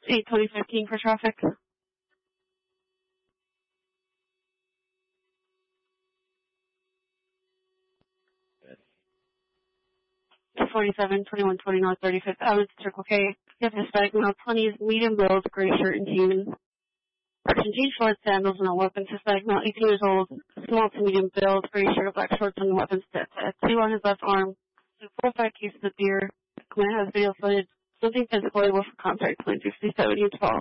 8:20:15 for traffic. 247-2120 North 35th Avenue, Circle K. You have Hispanic male, 20s, medium build, gray shirt and jeans. Christian jeans, shorts, sandals, and no weapons. Hispanic male, 18 years old, small to medium build, gray shirt, black shorts, and no weapons. Tattoo on his left arm. 4 or 5 cases of beer. Man has video footage. Something physical able for contact. 2060, 70, and 12.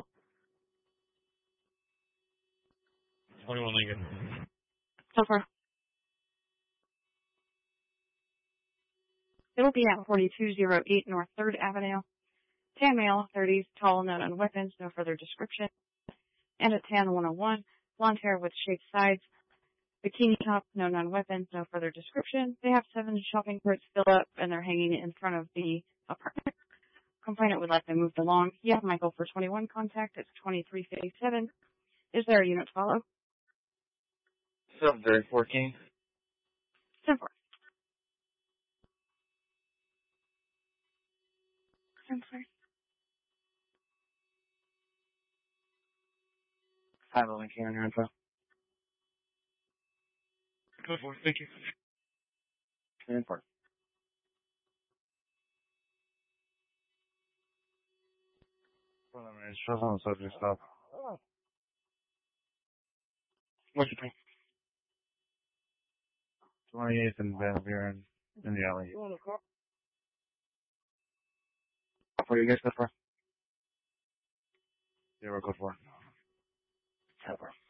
21 Lincoln. So far. It will be at 4208 North 3rd Avenue. Tan male, 30s, tall, no known weapons, no further description. And at Tan 101, blonde hair with shaved sides. Bikini top, no known weapons, no further description. They have 7 shopping carts filled up and they're hanging in front of the apartment. Complainant would like them moved along. You have Michael for 21 contact. It's 2357. Is there a unit to follow? 7-14. 10-4. 10-4. 5 Lincoln on your info. Go for it, thank you. 10-4. Shows on the subject stop. What's your name? 28th and Van Buren in the alley. What are you guys good for? 0 code 4. 10-4.